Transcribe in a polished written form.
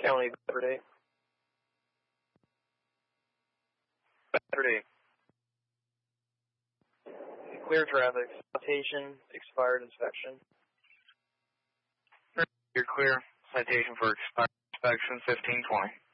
County Saturday. Saturday. Clear traffic. Citation. Expired inspection. You're clear. Citation for expired inspection 1520.